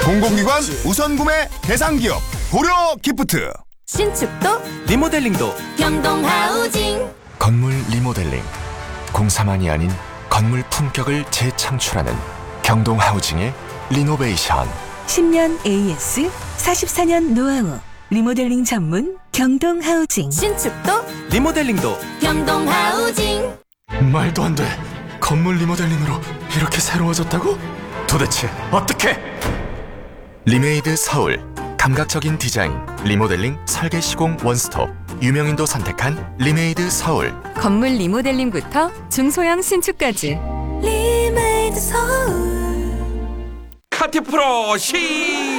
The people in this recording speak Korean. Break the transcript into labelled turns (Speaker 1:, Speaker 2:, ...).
Speaker 1: 공공기관 우선구매 대상기업 고려기프트.
Speaker 2: 신축도
Speaker 3: 리모델링도
Speaker 2: 경동하우징.
Speaker 4: 건물 리모델링, 공사만이 아닌 건물 품격을 재창출하는 경동하우징의 리노베이션.
Speaker 5: 10년 AS, 44년 노하우, 리모델링 전문 경동하우징.
Speaker 2: 신축도
Speaker 3: 리모델링도
Speaker 2: 경동하우징.
Speaker 4: 말도 안 돼. 건물 리모델링으로 이렇게 새로워졌다고? 도대체 어떻게? 리메이드 서울, 감각적인 디자인, 리모델링 설계 시공 원스톱. 유명인도 선택한 리메이드 서울.
Speaker 6: 건물 리모델링부터 중소형 신축까지.
Speaker 2: 리메이드 서울.
Speaker 3: 카티프로 시